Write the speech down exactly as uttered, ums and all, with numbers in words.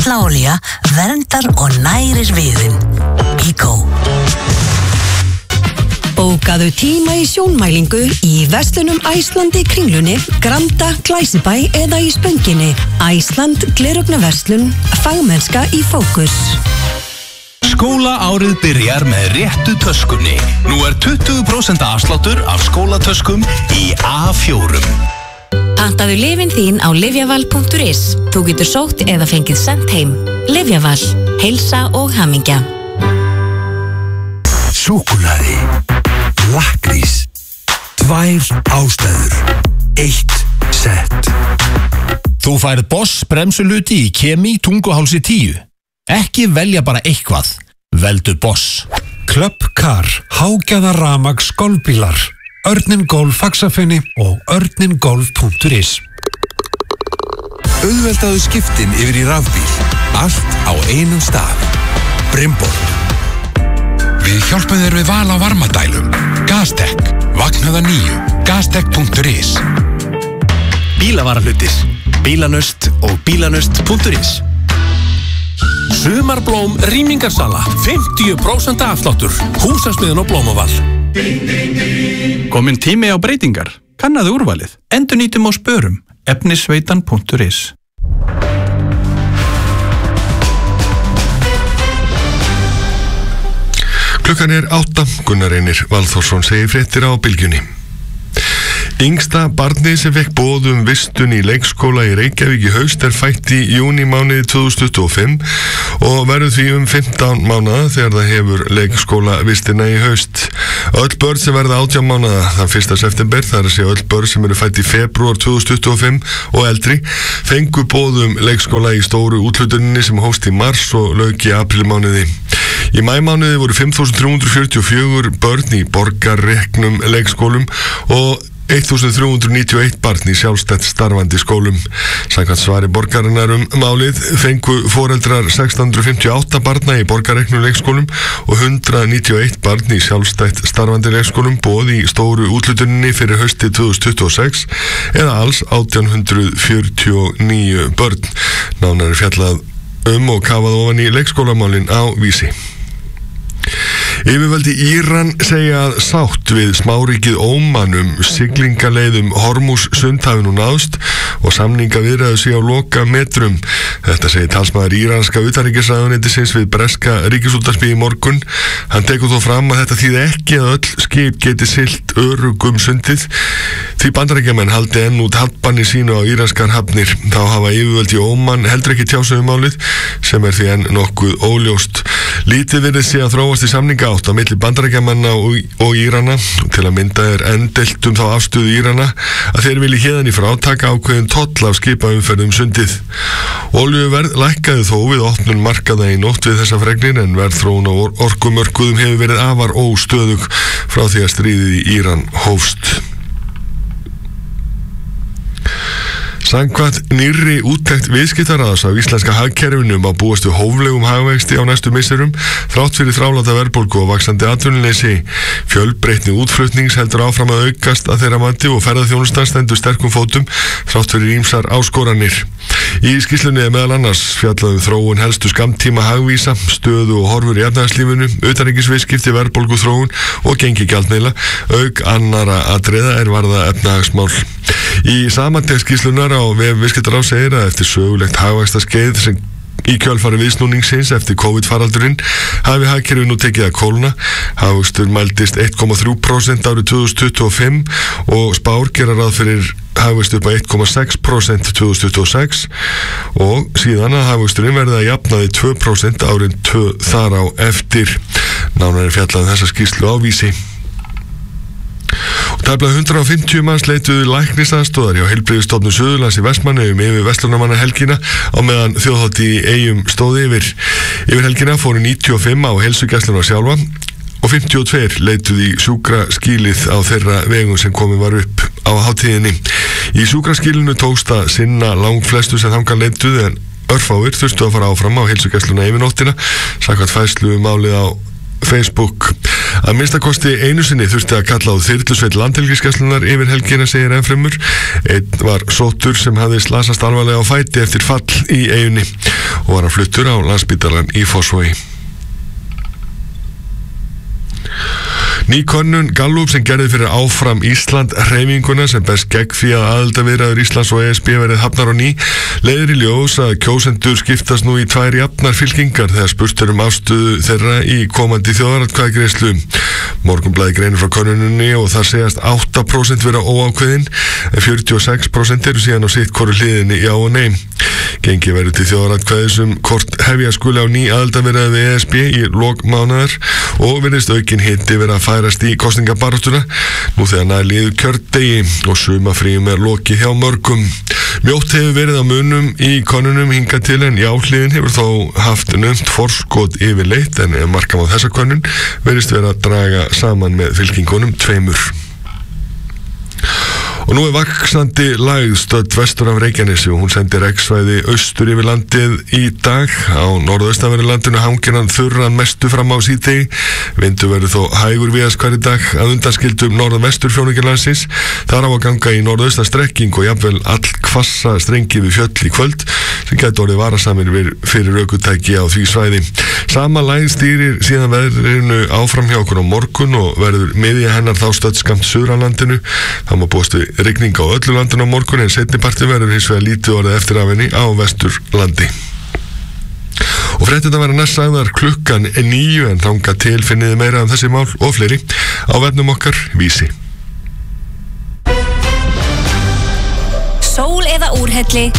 Karlaolía verndar og nærir viðinn. Bíkó. Bókaðu tíma í sjónmælingu í verslunum Æslandi Kringlunni, Granda, Glæsibæ eða í Spönginni. Æsland gleraugnverslun, fagmennska í fókus. Skólaárið byrjar með réttu töskunni. Nú er tuttugu prósent afsláttur af skólatöskum í A fjórum. Pantaðu lyfin þín á lyfjaval punktur is. Þú getur sótt eða fengið sent heim. Lyfjaval, heilsa og hamingja. Súkkulaði, lakkrís, tvær ástæður, eitt sett. Þú færð Boss bremsuluti í Kemi Tunguhálsi tíu. Ekki velja bara eitthvað. Veldu Boss. Club Car, hágæða rafmagns golfbílar. Örnin Golf Faxafinni og örnin golf punktur is. Auðveldaðu skiptin yfir í rafbíl. Allt á einum stað. Brimborg. Við hjálpum þér við val á varmadælum. Gastek. Vaknaða níu. Gastek punktur is. Bílavarahlutir. Bílanöst og bílanöst punktur is. Sumarblóm rýmingarsala. fimmtíu prósent afsláttur. Húsasmiðan og Blómaval. Kominn tími á breytingar. Kannaðu úrvalið. Endurnýtum og spörum. efnisveitan punktur is. Klukkan er átta. Gunnar Reynir Valþórsson segir fréttir á Bylgjunni. Yngsta barnið sem fekk boð um vistun í leikskóla í Reykjavík í haust er fætt í júnímánuði tvö þúsund tuttugu og fimm og verður því um fimmtán mánaða þegar það hefur leikskóla vistina í haust. Öll börn sem verða átján mánaða þann fyrsta september, það er að segja öll börn sem eru fætt í febrúar tvö þúsund tuttugu og fimm og eldri, fengu boð um leikskóla í stóru úthlutuninni sem hófst í mars og lauk í aprílmánuði. Í maímánuði voru fimm þúsund þrjú hundruð fjörutíu og fjögur börn í borgarreknum leikskólum og þúsund þrjú hundruð níutíu og eitt barn í sjálfstætt starfandi skólum. Samkvæmt svari borgarinnar um málið fengu foreldrar sextán hundruð fimmtíu og átta barna í borgarreknum leikskólum og hundrað níutíu og eitt barn í sjálfstætt starfandi leikskólum boð í stóru úthlutuninni fyrir haustið tvö þúsund tuttugu og sex eða alls átján hundruð fjörutíu og níu börn. Nánar er fjallað um og kafað ofan í leikskólamálin á Vísi. Yfirvöld í Íran segja að sátt við smáríkið Óman um siglingaleiðum Hormús sund hafi nú náðst og samningaviðræður sé á loka metrum. Þetta segir talsmaður íranska utanríkisráðuneytisins við breska ríkisútvarpið í morgun. Hann tekur þó fram að þetta þýði ekki að öll skip geti siglt örugum sundið því bandaríkjamenn haldi enn út hafnbanni sínu á íranskar hafnir. Þá hafa yfirvöld í Óman heldur ekki tjásað um málið sem er því enn nokkuð óljóst. Lítið virðist sé að þróast í samninga átt á milli bandaríkjamanna og, og Írana. Til að mynda er enn deilt um þá afstöðu Írana að þeir vilji héðan í frá taka ákveðin toll af skipaumferð um sundið. Olíuverð lækkaði þó við opnun markaða í nótt við þessa fregnir en verðþróun á or orkumörkuðum hefur verið afar óstöðug frá því að stríðið í Íran hófst. Samkvæmt nýrri úttekt viðskiptaráðs af íslenska hagkerfinu má búast við hóflegum hagvexti á næstu misserum þrátt fyrir þráláta verðbólgu og vaxandi atvinnuleysi. Fjölbreytni útflutnings heldur áfram að aukast að þeirra mati og ferðaþjónustan stendur sterkum fótum þrátt fyrir ýmsar áskoranir. Í skýrslunni er meðal annars fjallað um þróun helstu skammtíma hagvísa, stöðu og horfur í efnahagslífinu, utanríkisviðskipti, verðbólgu þróun og gengi gjaldmiðla, auk annara atriða er varða efnahagsmál. Í samantekt skýrslunnar á vef Viðskiptaráðs segir að eftir sögulegt hagvaxtarskeið sem í kjölfari viðsnúningsins eftir COVID-faraldurinn hafi hagkerfið nú tekið að kólna. Hagvöxtur mældist eitt komma þrjú prósent árið tvö þúsund tuttugu og fimm og spár gera ráð fyrir hagvöxt upp á eitt komma sex prósent tvö þúsund tuttugu og sex og síðan að hagvöxturinn verði að jafnaði tvö prósent árið tvö þar á eftir. Nánar er fjallað um þessa skýrslu á Vísi. Og tæplega hundrað og fimmtíu manns leituðu læknisaðstoðar hjá Heilbrigðisstofnun Suðurlands í Vestmannaeyjum yfir verslunarmanna helgina á meðan þjóðhátíð í Eyjum stóð yfir. Yfir helgina fóru níutíu og fimm á heilsugæsluna sjálfa og fimmtíu og tvö leituðu í sjúkraskýlið á þeirra vegum sem komið var upp á hátíðinni. Í sjúkraskýlinu tókst að sinna langflestu sem þangað leituðu en örfáir þurftu að fara áfram á heilsugæsluna yfir nóttina samkvæmt færslu um málið á Facebook. Að minnstakosti einu sinni þurfti að kalla á þyrlusveit landhelgisgæslunnar yfir helgina, segir ennfremur. Einn var sóttur sem hafði slasast alvarlega á fæti eftir fall í eyjunni og var að fluttur á Landspítalann í Fossvogi. Ný könnun Gallup sem gerði fyrir Áfram Ísland hreyfinguna sem berst gegn því að aðildarviðræður Íslands og E S B verið hafnar á ný leiðir í ljós að kjósendur skiptast nú í tvær jafnar fylkingar þegar spurt er um afstöðu þeirra í komandi þjóðaratkvæðagreiðslu. Morgunblaðið greinir frá könnununni og það segjast átta prósent vera óákveðin en fjörutíu og sex prósent eru síðan á sitt hvoru hliðinni já og nei. Gengi verður til þjóðaratkvæðis um hvort hefja skuli á ný aðildarviðræður við E S B í lok mánaðar og virðist aukinn hiti vera að færast í kosningabaráttuna nú þegar nær líður kjördegi og sumafríum er lokið hjá mörgum. Mjótt hefur verið á munum í könnunum hingað til en já-hliðin hefur þó haft naumt forskot yfirleitt en ef marka má þessa könnun virðist vera að draga saman með fylkingunum tveimur. Og nú er vaxandi lægð stödd vestur af Reykjanesi og hún sendir regnsvæði austur yfir landið í dag. Á norðaustanverðu landinu hangir hann þurran mestu fram á síðdegi. Vindur verður þó hægur víðast hvar í dag að undanskildum norðvestur fjórðungalandsins. Þar á að ganga í norðaustan strekking og jafnvel all hvassa strengi við fjöll í kvöld sem gæti orðið varasamir fyrir ökutæki á því svæði. Sama lægð stýrir síðan veðrinu áfram hjá okkur á morgun og verður miðja hennar þá stödd skammt suður á landinu. Það má búast við rigning á öllu landinu á morgun en seinniparti verður hins vegar lítið orðið eftir af henni á Vesturlandi. Og fréttirnar verða næst sagðar klukkan níu en þangað til finniði meira um þessi mál og fleiri á vefnum okkar Vísi. Sól eða úrhelli,